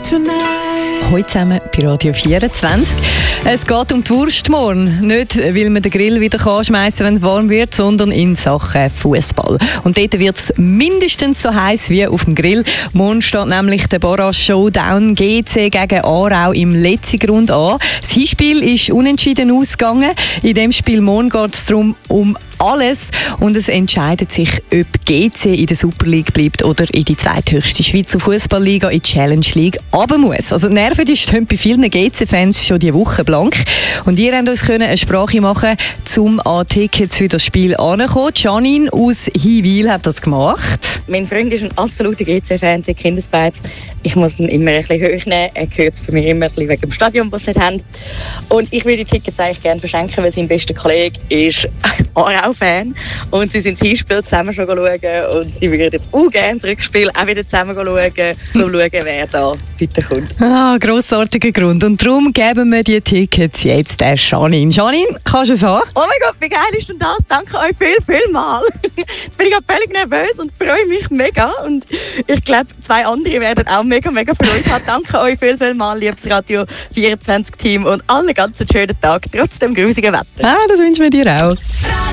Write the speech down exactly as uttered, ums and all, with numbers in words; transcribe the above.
Heute zusammen bei Radio vierundzwanzig. Es geht um die Wurst morgen. Nicht, weil man den Grill wieder anschmeißen kann, wenn es warm wird, sondern in Sachen Fußball. Und dort wird es mindestens so heiß wie auf dem Grill. Morgen steht nämlich der Barrage-Showdown G C gegen Aarau im Letzigrund an. Das Hinspiel ist unentschieden ausgegangen. In dem Spiel morgen geht es darum, um alles. Und es entscheidet sich, ob G C in der Super League bleibt oder in die zweithöchste Schweizer Fußballliga, in die Challenge League, aber muss. Also die Nerven die stehen bei vielen G C-Fans schon die Woche blank. Und ihr habt uns können eine Sprache machen, um an Tickets für das Spiel anzukommen. Janine aus Hinwil hat das gemacht. Mein Freund ist ein absoluter G C-Fan seit Kindesbein. Ich muss ihn immer ein bisschen hochnehmen. Er gehört für mich immer ein bisschen wegen dem Stadion, das sie nicht haben. Und ich würde die Tickets eigentlich gerne verschenken, weil sein bester Kollege ist Aarau-Fan. Und sie sind das Hinspiel zusammen schon schauen. Und sie würden jetzt auch gerne das Rückspiel auch wieder zusammen schauen, um zu schauen, wer da weiterkommt. Ah, grossartiger Grund. Und darum geben wir die Tickets jetzt der Janine. Janine, kannst du es haben? Oh mein Gott, wie geil ist denn das? Danke euch viel, viel mal. Jetzt bin ich gerade völlig nervös und freue mich mega. Und ich glaube, zwei andere werden auch mega, mega Freude haben. Danke euch viel, viel mal, liebes Radio vierundzwanzig Team und allen ganz schönen Tag, trotz dem grusigen Wetter. Ah, das wünschen wir dir auch.